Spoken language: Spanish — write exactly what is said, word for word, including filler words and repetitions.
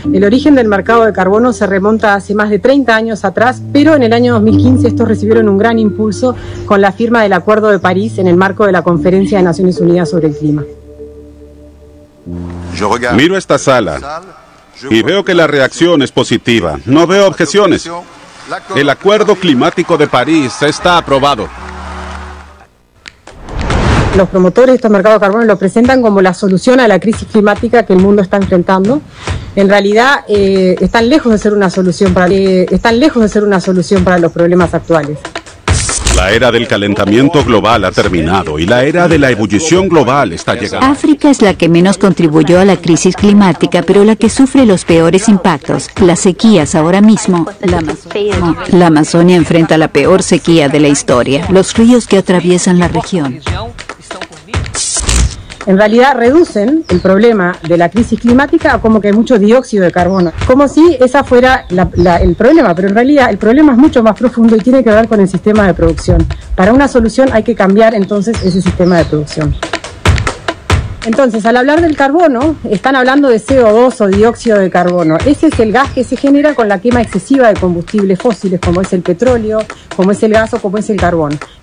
El origen del mercado de carbono se remonta hace más de treinta años atrás, pero en el año dos mil quince estos recibieron un gran impulso con la firma del Acuerdo de París en el marco de la Conferencia de Naciones Unidas sobre el Clima. Miro esta sala y veo que la reacción es positiva. No veo objeciones. El Acuerdo Climático de París está aprobado. Los promotores de estos mercados de carbono lo presentan como la solución a la crisis climática que el mundo está enfrentando. En realidad, eh, están lejos de ser una solución para, eh, están lejos de ser una solución para los problemas actuales. La era del calentamiento global ha terminado y la era de la ebullición global está llegando. África es la que menos contribuyó a la crisis climática, pero la que sufre los peores impactos. Las sequías ahora mismo. La, Amazonia, la Amazonia enfrenta la peor sequía de la historia. Los ríos que atraviesan la región. En realidad reducen el problema de la crisis climática a como que hay mucho dióxido de carbono, como si esa fuera la, la, el problema, pero en realidad el problema es mucho más profundo y tiene que ver con el sistema de producción. Para una solución hay que cambiar entonces ese sistema de producción. Entonces, al hablar del carbono, están hablando de C O dos o dióxido de carbono. Ese es el gas que se genera con la quema excesiva de combustibles fósiles, como es el petróleo, como es el gas o como es el carbón.